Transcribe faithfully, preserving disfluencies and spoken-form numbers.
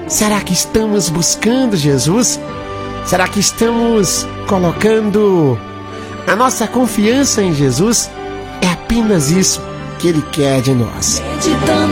Será que estamos buscando Jesus? Será que estamos colocando a nossa confiança em Jesus? É apenas isso que Ele quer de nós.